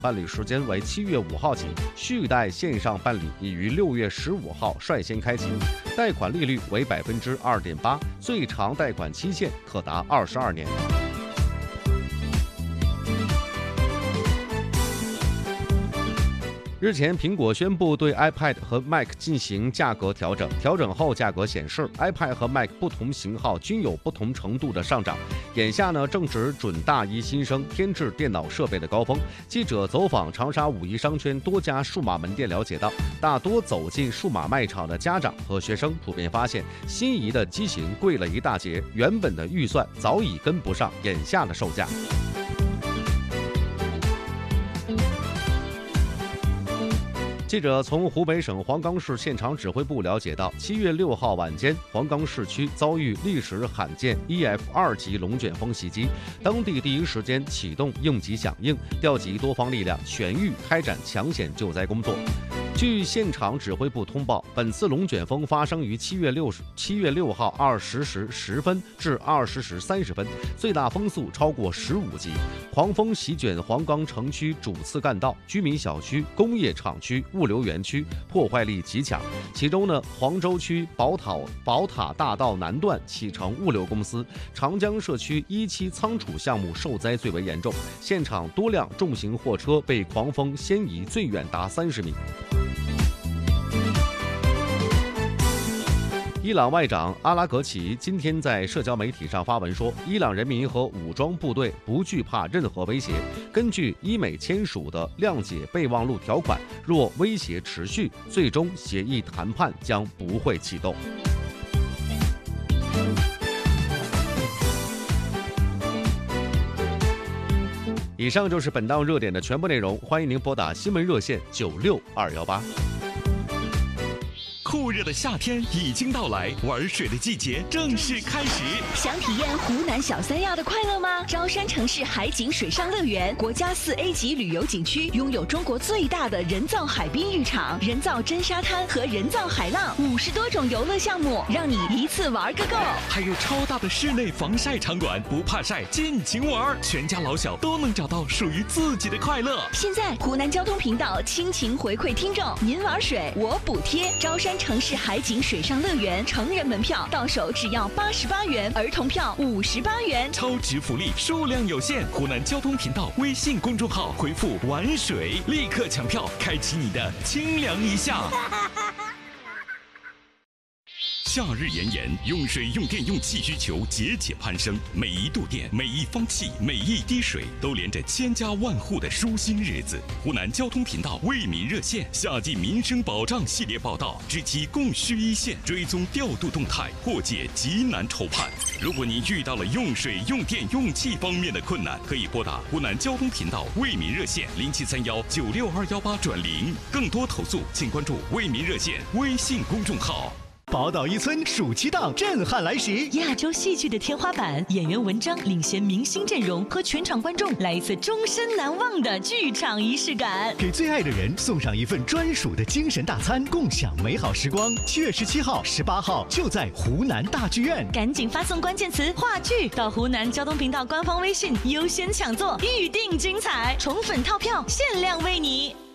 办理时间为7月5号起，续贷线上办理已于6月15号率先开启，贷款利率为2.8%，最长贷款期限可达22年。日前，苹果宣布对 iPad 和 Mac 进行价格调整。调整后，价格显示 iPad 和 Mac 不同型号均有不同程度的上涨。眼下呢，正值准大一新生添置电脑设备的高峰。记者走访长沙五一商圈多家数码门店，了解到，大多走进数码卖场的家长和学生普遍发现，心仪的机型贵了一大截，原本的预算早已跟不上眼下的售价。记者从湖北省黄冈市现场指挥部了解到，7月6号晚间，黄冈市区遭遇历史罕见 EF2级龙卷风袭击，当地第一时间启动应急响应，调集多方力量，全域开展抢险救灾工作。据现场指挥部通报，本次龙卷风发生于7月6号20时10分至20时30分，最大风速超过15级。狂风席卷黄冈城区主次干道、居民小区、工业厂区、物流园区，破坏力极强。其中呢，黄州区宝塔大道南段启程物流公司、长江社区1期仓储项目受灾最为严重，现场多辆重型货车被狂风先移最远达30米。伊朗外长阿拉格齐今天在社交媒体上发文说，伊朗人民和武装部队不惧怕任何威胁。根据伊美签署的谅解备忘录条款，若威胁持续，最终协议谈判将不会启动。以上就是本档热点的全部内容，欢迎您拨打新闻热线96218。 酷热的夏天已经到来，玩水的季节正式开始。 想体验湖南小三亚的快乐吗？昭山城市海景水上乐园，国家4A 级旅游景区，拥有中国最大的人造海滨浴场、人造真沙滩和人造海浪，50多种游乐项目，让你一次玩个够。 还有超大的室内防晒场馆，不怕晒，尽情玩，全家老小都能找到属于自己的快乐。 现在湖南交通频道倾情回馈听众，您玩水我补贴。昭山城市海景水上乐园成人门票到手只要88元，儿童票58元， 超值福利数量有限。湖南交通频道微信公众号回复“玩水”，立刻抢票，开启你的清凉一夏。夏日炎炎，用水、用电、用气需求节节攀升，每一度电、每一方气、每一滴水，都连着千家万户的舒心日子。湖南交通频道为民热线夏季民生保障系列报道，知其供需一线，追踪调度动态，破解急难愁盼。如果您遇到了用水、用电、用气方面的困难，可以拨打湖南交通频道为民热线0731962218+0。更多投诉，请关注为民热线微信公众号。 宝岛一村暑期档震撼来袭， 亚洲戏剧的天花板，演员文章领衔明星阵容，和全场观众来一次终身难忘的剧场仪式感。 给最爱的人送上一份专属的精神大餐，共享美好时光。7月17号、18号就在湖南大剧院， 赶紧发送关键词“话剧”到湖南交通频道官方微信，优先抢座，预定精彩，宠粉套票限量为你。